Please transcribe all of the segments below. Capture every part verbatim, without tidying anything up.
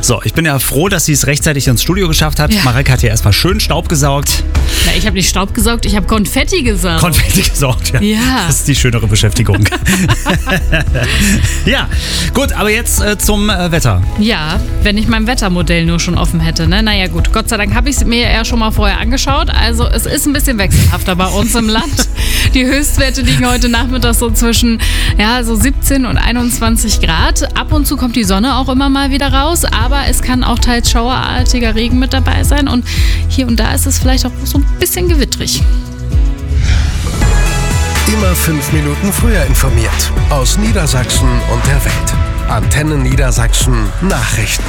So, ich bin ja froh, dass sie es rechtzeitig ins Studio geschafft hat. Ja. Marek hat ja erstmal schön Staub gesaugt. Na, ich habe nicht Staub gesaugt, ich habe Konfetti gesaugt. Konfetti gesaugt, ja. Ja. Das ist die schönere Beschäftigung. Ja, gut, aber jetzt äh, zum äh, Wetter. Ja, wenn ich mein Wettermodell nur schon offen hätte. Ne? Naja gut, Gott sei Dank habe ich es mir ja schon mal vorher angeschaut. Also es ist ein bisschen wechselhafter bei uns im Land. Die Höchstwerte liegen heute Nachmittag so zwischen ja, so siebzehn und einundzwanzig Grad. Ab und zu kommt die Sonne auch immer mal wieder raus, aber es kann auch teils schauerartiger Regen mit dabei sein. Und hier und da ist es vielleicht auch so ein bisschen gewittrig. Immer fünf Minuten früher informiert. Aus Niedersachsen und der Welt. Antenne Niedersachsen Nachrichten.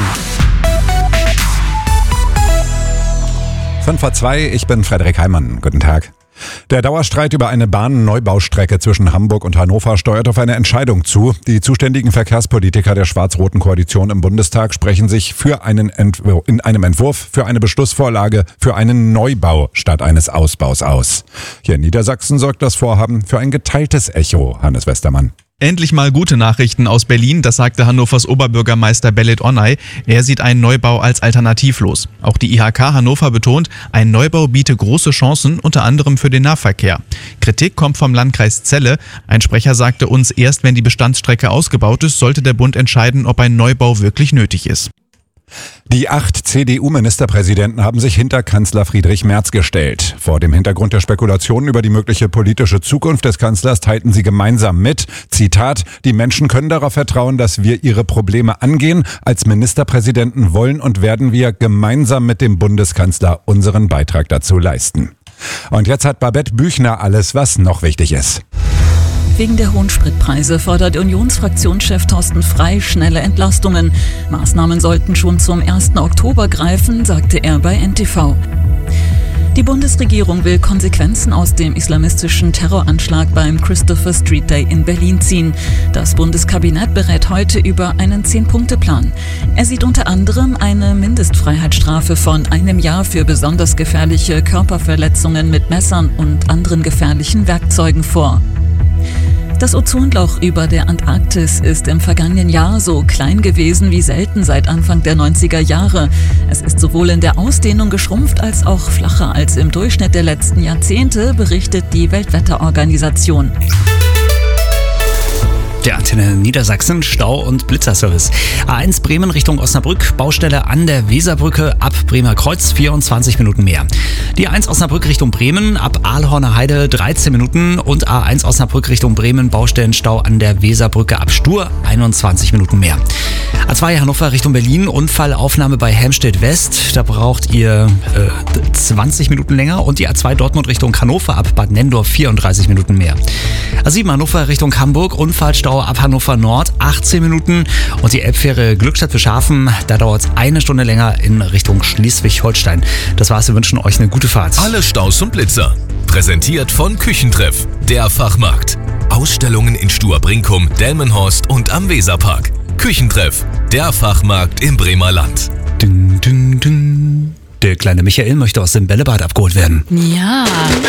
fünf vor zwei, ich bin Frederik Heimann. Guten Tag. Der Dauerstreit über eine Bahnneubau-Strecke zwischen Hamburg und Hannover steuert auf eine Entscheidung zu. Die zuständigen Verkehrspolitiker der schwarz-roten Koalition im Bundestag sprechen sich für einen Entwurf, in einem Entwurf für eine Beschlussvorlage für einen Neubau statt eines Ausbaus aus. Hier in Niedersachsen sorgt das Vorhaben für ein geteiltes Echo, Hannes Westermann. Endlich mal gute Nachrichten aus Berlin, das sagte Hannovers Oberbürgermeister Belit Onay. Er sieht einen Neubau als alternativlos. Auch die I H K Hannover betont, ein Neubau biete große Chancen, unter anderem für den Nahverkehr. Kritik kommt vom Landkreis Celle. Ein Sprecher sagte uns, erst wenn die Bestandsstrecke ausgebaut ist, sollte der Bund entscheiden, ob ein Neubau wirklich nötig ist. Die acht C D U-Ministerpräsidenten haben sich hinter Kanzler Friedrich Merz gestellt. Vor dem Hintergrund der Spekulationen über die mögliche politische Zukunft des Kanzlers teilten sie gemeinsam mit, Zitat, die Menschen können darauf vertrauen, dass wir ihre Probleme angehen. Als Ministerpräsidenten wollen und werden wir gemeinsam mit dem Bundeskanzler unseren Beitrag dazu leisten. Und jetzt hat Babette Büchner alles, was noch wichtig ist. Wegen der hohen Spritpreise fordert Unionsfraktionschef Thorsten Frey schnelle Entlastungen. Maßnahmen sollten schon zum ersten Oktober greifen, sagte er bei N T V. Die Bundesregierung will Konsequenzen aus dem islamistischen Terroranschlag beim Christopher Street Day in Berlin ziehen. Das Bundeskabinett berät heute über einen Zehn-Punkte-Plan. Er sieht unter anderem eine Mindestfreiheitsstrafe von einem Jahr für besonders gefährliche Körperverletzungen mit Messern und anderen gefährlichen Werkzeugen vor. Das Ozonloch über der Antarktis ist im vergangenen Jahr so klein gewesen wie selten seit Anfang der neunziger Jahre. Es ist sowohl in der Ausdehnung geschrumpft als auch flacher als im Durchschnitt der letzten Jahrzehnte, berichtet die Weltwetterorganisation. Der Antenne Niedersachsen Stau- und Blitzerservice. A eins Bremen Richtung Osnabrück, Baustelle an der Weserbrücke ab Bremer Kreuz, vierundzwanzig Minuten mehr. Die A eins Osnabrück Richtung Bremen ab Aalhorner Heide, dreizehn Minuten. Und A eins Osnabrück Richtung Bremen, Baustellenstau an der Weserbrücke ab Stur, einundzwanzig Minuten mehr. A zwei Hannover Richtung Berlin, Unfallaufnahme bei Helmstedt West. Da braucht ihr äh, zwanzig Minuten länger. Und die A zwei Dortmund Richtung Hannover ab Bad Nendorf, vierunddreißig Minuten mehr. A sieben Hannover Richtung Hamburg, Unfallstau ab Hannover Nord, achtzehn Minuten. Und die Elbfähre Glückstadt Bischhafen, da dauert es eine Stunde länger in Richtung Schleswig-Holstein. Das war's, wir wünschen euch eine gute Fahrt. Alle Staus und Blitzer. Präsentiert von Küchentreff, der Fachmarkt. Ausstellungen in Stur-Brinkum, Delmenhorst und am Weserpark. Küchentreff, der Fachmarkt im Bremer Land. Dün, dün, dün. Der kleine Michael möchte aus dem Bällebad abgeholt werden. Ja.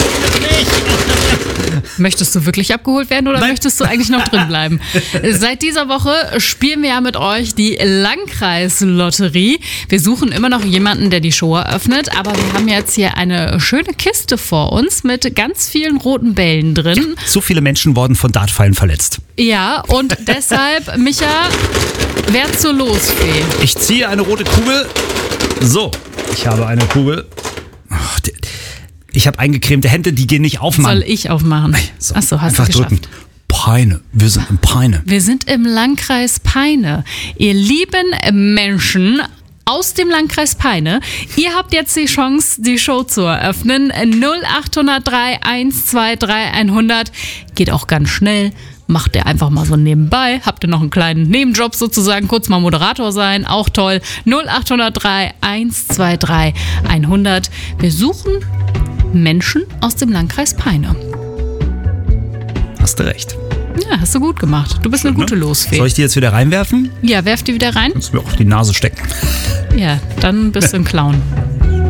Möchtest du wirklich abgeholt werden oder Nein. möchtest du eigentlich noch drin bleiben? Seit dieser Woche spielen wir ja mit euch die Landkreislotterie. Wir suchen immer noch jemanden, der die Show eröffnet, aber wir haben jetzt hier eine schöne Kiste vor uns mit ganz vielen roten Bällen drin. Ja, so viele Menschen wurden von Dartpfeilen verletzt. Ja, und deshalb, Micha, wer zur Losfee? Ich ziehe eine rote Kugel. So, ich habe eine Kugel. Ach, die, Ich habe eingecremte Hände, die gehen nicht auf, Mann. Soll ich aufmachen? So, Achso, hast du einfach geschafft. Drücken. Peine. Wir sind in Peine. Wir sind im Landkreis Peine. Ihr lieben Menschen aus dem Landkreis Peine, ihr habt jetzt die Chance, die Show zu eröffnen. null acht null drei eins zwei drei hundert. Geht auch ganz schnell. Macht ihr einfach mal so nebenbei. Habt ihr noch einen kleinen Nebenjob sozusagen, kurz mal Moderator sein, auch toll. null acht null drei eins zwei drei hundert. Wir suchen Menschen aus dem Landkreis Peine. Hast du recht. Ja, hast du gut gemacht. Du bist eine gute Losfee. Soll ich die jetzt wieder reinwerfen? Ja, werf die wieder rein. Kannst du mir auch auf die Nase stecken. Ja, dann bist du ein Clown.